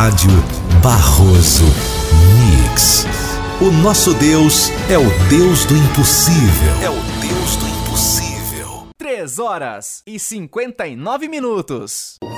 Rádio Barroso Mix. O nosso Deus é o Deus do impossível. É o Deus do impossível. 3 horas e 59 minutos.